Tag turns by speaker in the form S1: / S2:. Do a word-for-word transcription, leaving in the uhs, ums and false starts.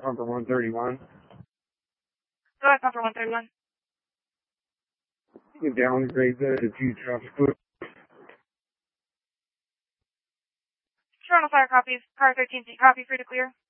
S1: Pumper one thirty-one.
S2: Go ahead, Pumper one thirty-one.
S1: You can downgrade that to two traffic foot.
S2: Toronto Fire copies. Car thirteen, copy, free to clear.